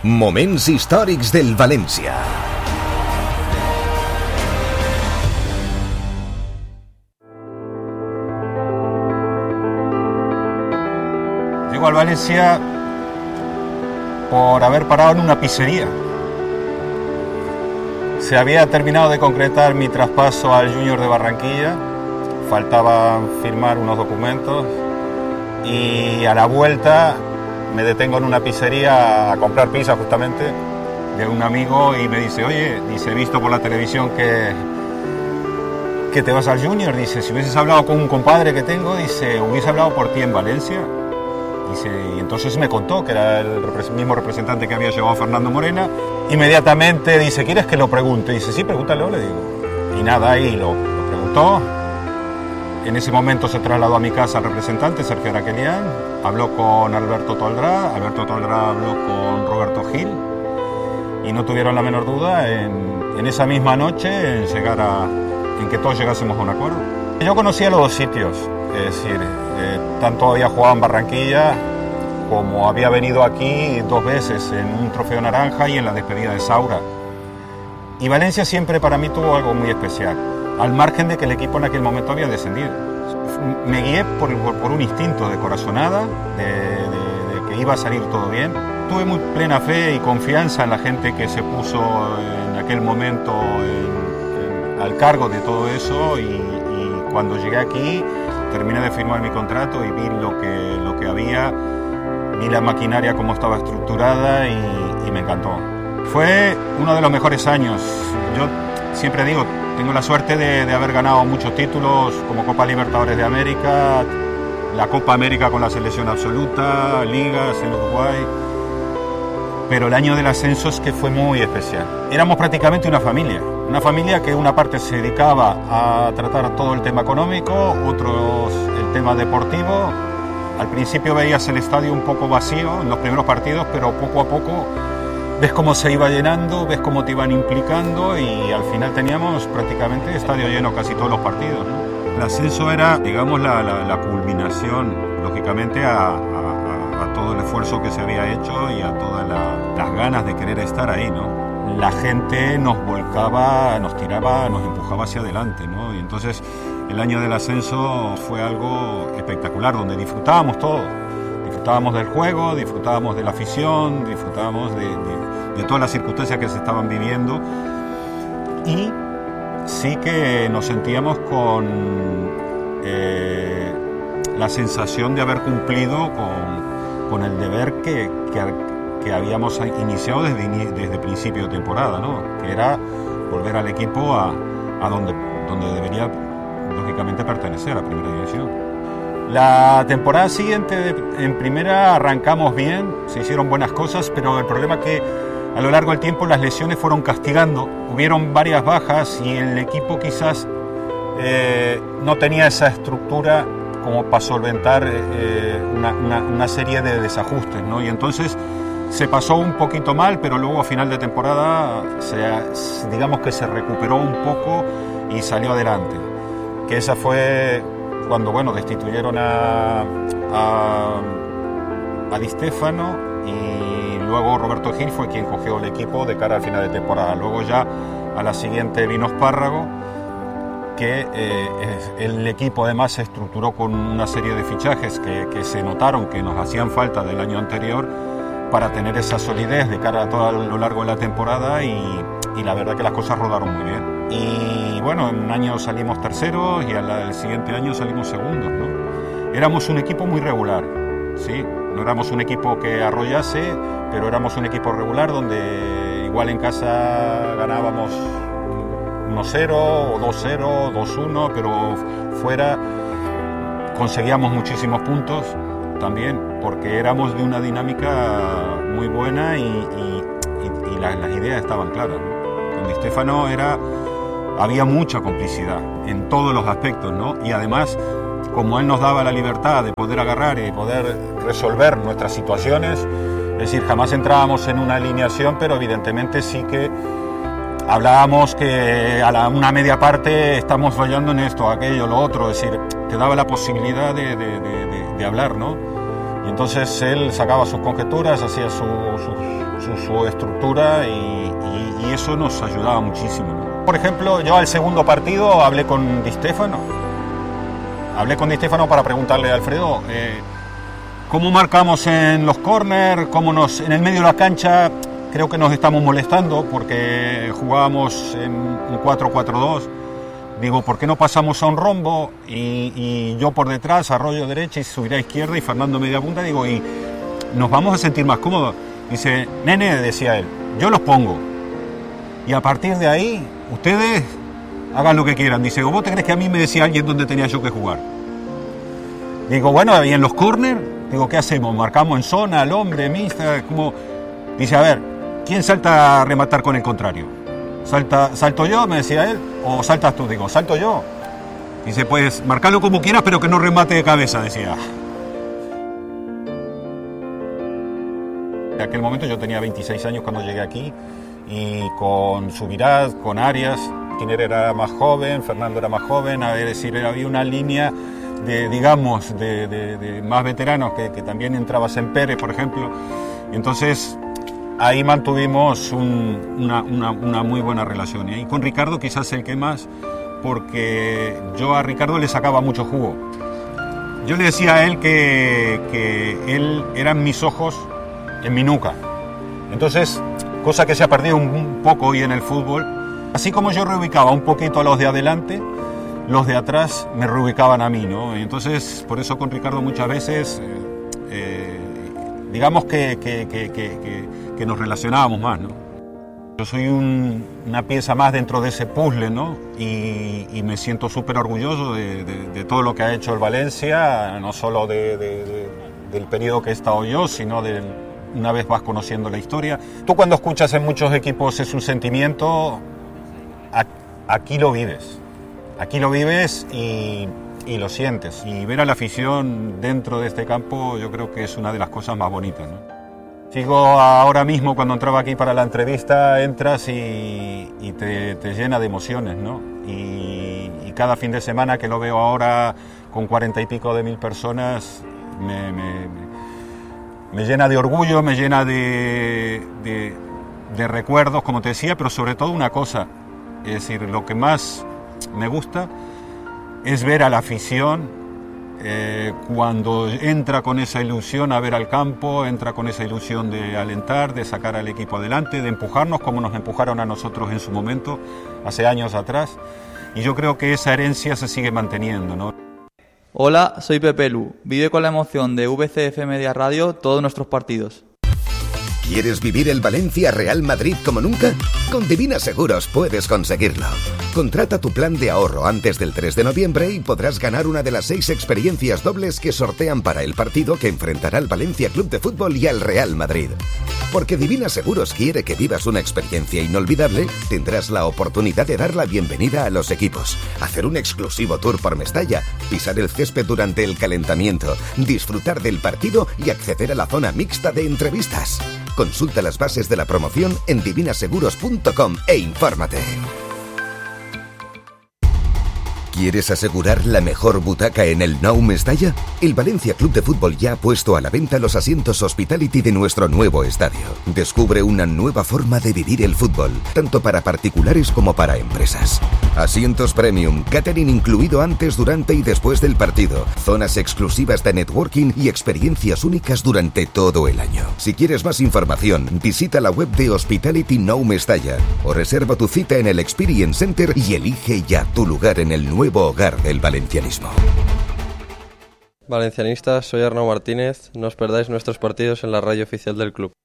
Moments històrics del València. Llego al Valencia por haber parado en una pizzería. Se había terminado de concretar mi traspaso al Junior de Barranquilla, faltaba firmar unos documentos y a la vuelta me detengo en una pizzería a comprar pizza justamente de un amigo y me dice, oye, dice, he visto por la televisión que te vas al Junior, dice, si hubieses hablado con un compadre que tengo, dice, hubiese hablado por ti en Valencia. Dice, y entonces me contó que era el mismo representante que había llevado Fernando Morena. Inmediatamente dice, ¿quieres que lo pregunte? Dice, sí, pregúntalo, le digo. Y nada, ahí lo preguntó. En ese momento se trasladó a mi casa el representante, Sergio Araquelian, habló con Alberto Toldrá habló con Roberto Gil y no tuvieron la menor duda en esa misma noche en que todos llegásemos a un acuerdo. Yo conocía los dos sitios, es decir, tanto había jugado en Barranquilla como había venido aquí 2 veces en un trofeo naranja y en la despedida de Saura. Y Valencia siempre para mí tuvo algo muy especial, al margen de que el equipo en aquel momento había descendido. Me guié por un instinto de corazonada, de que iba a salir todo bien. Tuve muy plena fe y confianza en la gente que se puso en aquel momento al cargo de todo eso y cuando llegué aquí terminé de firmar mi contrato y vi lo que había, vi la maquinaria cómo estaba estructurada y me encantó. Fue uno de los mejores años. Yo siempre digo, tengo la suerte de haber ganado muchos títulos como Copa Libertadores de América, la Copa América con la selección absoluta, ligas en Uruguay, pero el año del ascenso es que fue muy especial. Éramos prácticamente una familia que una parte se dedicaba a tratar todo el tema económico, otros el tema deportivo. Al principio veías el estadio un poco vacío en los primeros partidos, pero poco a poco ves cómo se iba llenando, ves cómo te iban implicando y al final teníamos prácticamente estadio lleno casi todos los partidos, ¿no? El ascenso era, digamos, la culminación, lógicamente, a todo el esfuerzo que se había hecho y a todas las ganas de querer estar ahí, ¿no? La gente nos volcaba, nos tiraba, nos empujaba hacia adelante, ¿no? Y entonces el año del ascenso fue algo espectacular, donde disfrutábamos todo. Disfrutábamos del juego, disfrutábamos de la afición, disfrutábamos de todas las circunstancias que se estaban viviendo y sí que nos sentíamos con la sensación de haber cumplido con el deber que habíamos iniciado desde principio de temporada, ¿no? Que era volver al equipo a donde debería lógicamente pertenecer, a Primera División. La temporada siguiente en Primera arrancamos bien, se hicieron buenas cosas, pero el problema es que a lo largo del tiempo las lesiones fueron castigando, hubieron varias bajas y el equipo quizás no tenía esa estructura como para solventar una serie de desajustes, ¿no? Y entonces se pasó un poquito mal, pero luego a final de temporada digamos que se recuperó un poco y salió adelante. Que esa fue cuando destituyeron a Di Stéfano y luego Roberto Gil fue quien cogió el equipo de cara al final de temporada. Luego ya a la siguiente vino Espárrago, que el equipo además se estructuró con una serie de fichajes que se notaron que nos hacían falta del año anterior para tener esa solidez de cara a todo a lo largo de la temporada y la verdad que las cosas rodaron muy bien. Y en un año salimos terceros y al siguiente año salimos segundos, ¿no? Éramos un equipo muy regular, ¿sí? No éramos un equipo que arrollase, pero éramos un equipo regular donde igual en casa ganábamos 1-0, o 2-0, 2-1, pero fuera conseguíamos muchísimos puntos también, porque éramos de una dinámica muy buena y las ideas estaban claras, ¿no? Con Di Stéfano había mucha complicidad en todos los aspectos, ¿no? Y además, como él nos daba la libertad de poder agarrar y poder resolver nuestras situaciones, es decir, jamás entrábamos en una alineación, pero evidentemente sí que hablábamos que a una media parte estamos fallando en esto, aquello, lo otro, es decir, te daba la posibilidad de hablar, ¿no? Y entonces él sacaba sus conjeturas, hacía su estructura y eso nos ayudaba muchísimo, ¿no? Por ejemplo, yo al segundo partido hablé con Di Stéfano. Hablé con Di Stéfano para preguntarle a Alfredo cómo marcamos en los córner, en el medio de la cancha. Creo que nos estamos molestando porque jugábamos en un 4-4-2. Digo, ¿por qué no pasamos a un rombo? Y yo por detrás, Arroyo derecha y subirá a izquierda y Fernando media punta. Digo, y nos vamos a sentir más cómodos. Dice, nene, decía él, yo los pongo. Y a partir de ahí, ustedes hagan lo que quieran. Dice, ¿vos te crees que a mí me decía alguien dónde tenía yo que jugar? Digo, bueno, ¿y en los córner? Digo, ¿qué hacemos? ¿Marcamos en zona, al hombre, mixta? ¿Cómo? Dice, a ver, ¿quién salta a rematar con el contrario? ¿Salto yo? Me decía él. ¿O saltas tú? Digo, salto yo. Dice, pues, marcalo como quieras, pero que no remate de cabeza, decía. En aquel momento yo tenía 26 años cuando llegué aquí, y con Subirás, con Arias, Kiner era más joven, Fernando era más joven, es decir, había una línea de más veteranos que también entraba Sempere, por ejemplo. Y entonces ahí mantuvimos una muy buena relación. Y con Ricardo quizás el que más, porque yo a Ricardo le sacaba mucho jugo. Yo le decía a él que él eran mis ojos en mi nuca. Entonces, cosa que se ha perdido un poco hoy en el fútbol. Así como yo reubicaba un poquito a los de adelante, los de atrás me reubicaban a mí, ¿no? Y entonces, por eso con Ricardo muchas veces, digamos que nos relacionábamos más, ¿no? Yo soy una pieza más dentro de ese puzzle, ¿no? Y me siento súper orgulloso de todo lo que ha hecho el Valencia, no solo del periodo que he estado yo, sino una vez vas conociendo la historia. Tú cuando escuchas en muchos equipos es un sentimiento, aquí lo vives. Aquí lo vives y lo sientes. Y ver a la afición dentro de este campo yo creo que es una de las cosas más bonitas, ¿no? Sigo ahora mismo, cuando entraba aquí para la entrevista, entras y te llena de emociones, ¿no? Y cada fin de semana que lo veo ahora con 40 y pico de mil personas, me llena de orgullo, me llena de recuerdos, como te decía, pero sobre todo una cosa, es decir, lo que más me gusta es ver a la afición cuando entra con esa ilusión a ver al campo, entra con esa ilusión de alentar, de sacar al equipo adelante, de empujarnos como nos empujaron a nosotros en su momento, hace años atrás, y yo creo que esa herencia se sigue manteniendo, ¿no? Hola, soy Pepe Lu. Vive con la emoción de VCF Media Radio todos nuestros partidos. ¿Quieres vivir el Valencia Real Madrid como nunca? Con Divina Seguros puedes conseguirlo. Contrata tu plan de ahorro antes del 3 de noviembre y podrás ganar una de las 6 experiencias dobles que sortean para el partido que enfrentará al Valencia Club de Fútbol y al Real Madrid. Porque Divina Seguros quiere que vivas una experiencia inolvidable, tendrás la oportunidad de dar la bienvenida a los equipos, hacer un exclusivo tour por Mestalla, pisar el césped durante el calentamiento, disfrutar del partido y acceder a la zona mixta de entrevistas. Consulta las bases de la promoción en divinaseguros.com e infórmate. ¿Quieres asegurar la mejor butaca en el Nou Mestalla? El Valencia Club de Fútbol ya ha puesto a la venta los asientos Hospitality de nuestro nuevo estadio. Descubre una nueva forma de vivir el fútbol, tanto para particulares como para empresas. Asientos premium, catering incluido antes, durante y después del partido, zonas exclusivas de networking y experiencias únicas durante todo el año. Si quieres más información, visita la web de Hospitality Nou Mestalla o reserva tu cita en el Experience Center y elige ya tu lugar en el nuevo hogar del valencianismo. Valencianistas, soy Arnau Martínez. No os perdáis nuestros partidos en la radio oficial del club.